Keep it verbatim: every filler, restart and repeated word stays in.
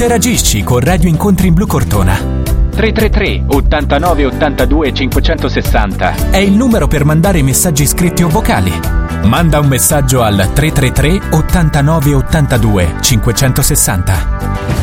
Interagisci con Radio Incontri in Blu Cortona. tre tre tre ottantanove ottantadue cinquecentosessanta È il numero per mandare messaggi scritti o vocali. Manda un messaggio al tre tre tre ottantanove ottantadue cinquecentosessanta.